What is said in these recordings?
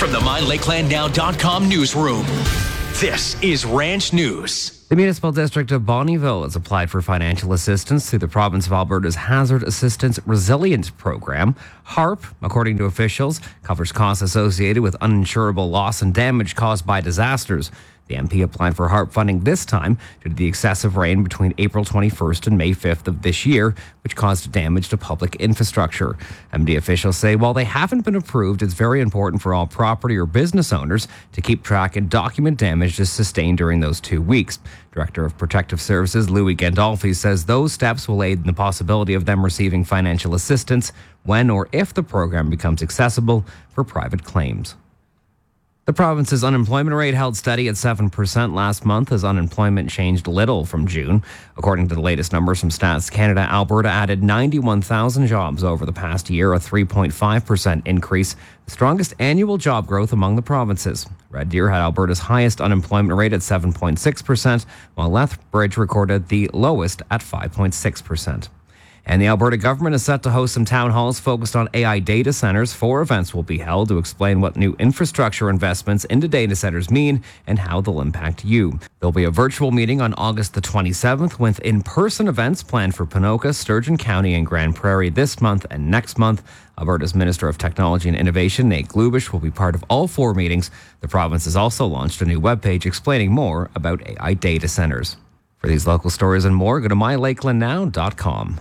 From the MyLakelandNow.com newsroom, this is Ranch News. The Municipal District of Bonnyville has applied for financial assistance through the province of Alberta's Hazard Assistance Resilience Program. HARP, according to officials, covers costs associated with uninsurable loss and damage caused by disasters. The MP applied for HARP funding this time due to the excessive rain between April 21st and May 5th of this year, which caused damage to public infrastructure. MD officials say while they haven't been approved, it's very important for all property or business owners to keep track and document damages sustained during those 2 weeks. Director of Protective Services Louis Gandolfi says those steps will aid in the possibility of them receiving financial assistance when or if the program becomes accessible for private claims. The province's unemployment rate held steady at 7% last month as unemployment changed little from June. According to the latest numbers from Stats Canada, Alberta added 91,000 jobs over the past year, a 3.5% increase, the strongest annual job growth among the provinces. Red Deer had Alberta's highest unemployment rate at 7.6%, while Lethbridge recorded the lowest at 5.6%. And the Alberta government is set to host some town halls focused on AI data centers. 4 events will be held to explain what new infrastructure investments into data centers mean and how they'll impact you. There'll be a virtual meeting on August the 27th with in-person events planned for Ponoka, Sturgeon County, and Grand Prairie this month and next month. Alberta's Minister of Technology and Innovation, Nate Glubish, will be part of all 4 meetings. The province has also launched a new webpage explaining more about AI data centers. For these local stories and more, go to MyLakelandNow.com.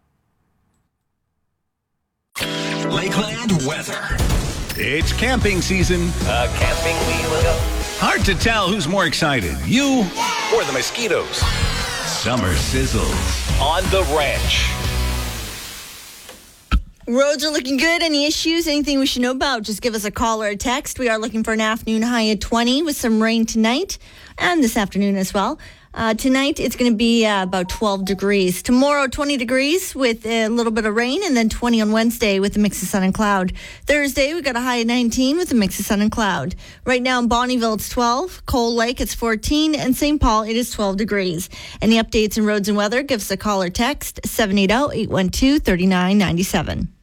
Lakeland weather. It's camping season. Camping we will go. Hard to tell who's more excited, you Or the mosquitoes. Summer sizzles. On the ranch. Roads are looking good. Any issues, anything we should know about, just give us a call or a text. We are looking for an afternoon high of 20 with some rain tonight and this afternoon as well. Tonight, it's going to be about 12 degrees. Tomorrow, 20 degrees with a little bit of rain, and then 20 on Wednesday with a mix of sun and cloud. Thursday, we got a high of 19 with a mix of sun and cloud. Right now in Bonnyville, it's 12. Cold Lake, it's 14. And St. Paul, it is 12 degrees. Any updates in roads and weather, give us a call or text 780-812-3997.